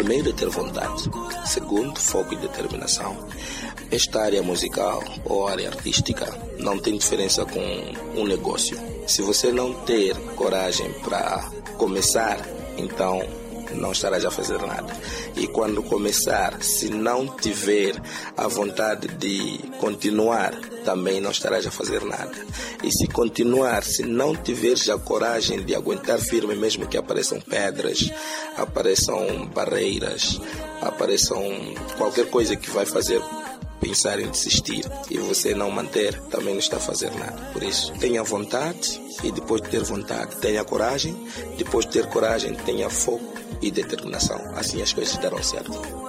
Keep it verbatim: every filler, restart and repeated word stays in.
primeiro é ter vontade, segundo, foco e determinação. Esta área musical ou área artística não tem diferença com um negócio. Se você não ter coragem para começar, então não estarás a fazer nada. E quando começar, se não tiver a vontade de continuar, também não estarás a fazer nada. E se continuar, se não tiveres a coragem de aguentar firme, mesmo que apareçam pedras, apareçam barreiras, apareçam qualquer coisa que vai fazer pensar em desistir e você não manter, também não está a fazer nada. Por isso, tenha vontade e depois de ter vontade, tenha coragem. Depois de ter coragem, tenha foco e determinação. Assim as coisas darão certo.